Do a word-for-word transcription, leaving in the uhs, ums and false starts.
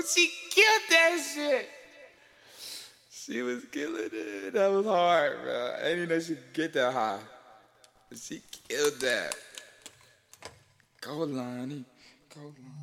she killed that shit. She was killing it. That was hard, bro. I didn't even know she could get that high. But she killed that. Go, Lonnie. Go, Lonnie.